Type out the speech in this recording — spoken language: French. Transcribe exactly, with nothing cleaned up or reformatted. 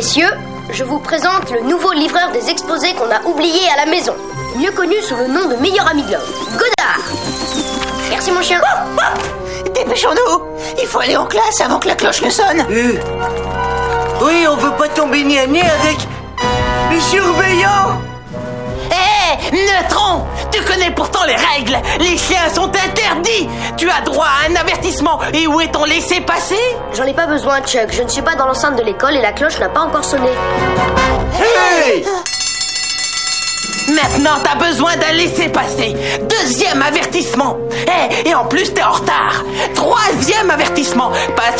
Messieurs, je vous présente le nouveau livreur des exposés qu'on a oublié à la maison. Mieux connu sous le nom de meilleur ami de l'homme, Godard. Merci mon chien. Oh, oh, dépêchons-nous. Il faut aller en classe avant que la cloche ne sonne. Euh... Oui, on veut pas tomber nez à nez avec les surveillants. Hé, hey, Neutron, tu connais pourtant les règles. Les chiens sont interdits. Tu as droit à un avertissement. Et où est ton laissez-passer? J'en ai pas besoin, Chuck. Je ne suis pas dans l'enceinte de l'école et la cloche n'a pas encore sonné. Hey! Maintenant, t'as besoin d'un laissez-passer. Deuxième avertissement. Hé, hey, et en plus, t'es en retard. Troisième avertissement. Passe